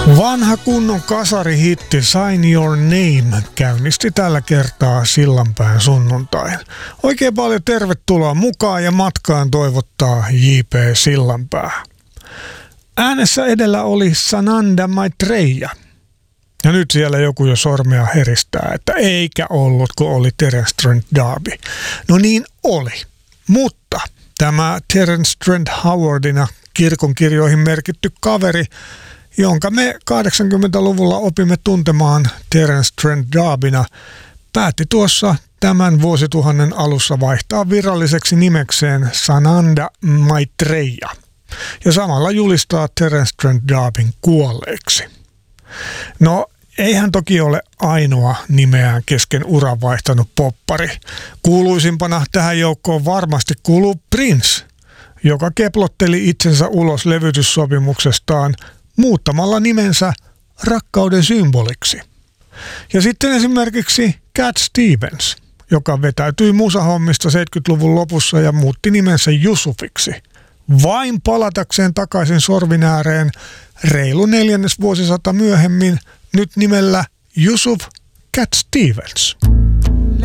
Vanha kunnon kasarihitti Sign Your Name käynnisti tällä kertaa Sillanpään sunnuntain. Oikein paljon tervetuloa mukaan ja matkaan toivottaa J.P. Sillanpää. Äänessä edellä oli Sananda Maitreya. Ja nyt siellä joku jo sormea heristää, että eikä ollut, kun oli Terence Trent D'Arby. No niin oli, mutta tämä Terence Trent Howardina kirkonkirjoihin merkitty kaveri, jonka me 80-luvulla opimme tuntemaan Terence Trent D'Arbyna, päätti tuossa tämän vuosituhannen alussa vaihtaa viralliseksi nimekseen Sananda Maitreya ja samalla julistaa Terence Trent D'Arbyn kuolleeksi. No, ei hän toki ole ainoa nimeään kesken uran vaihtanut poppari. Kuuluisimpana tähän joukkoon varmasti kuuluu Prince, joka keplotteli itsensä ulos levytyssopimuksestaan muuttamalla nimensä rakkauden symboliksi. Ja sitten esimerkiksi Cat Stevens, joka vetäytyi musahommista 70-luvun lopussa ja muutti nimensä Yusufiksi, vain palatakseen takaisin sorvin ääreen reilu 4. vuosisata myöhemmin nyt nimellä Yusuf Cat Stevens.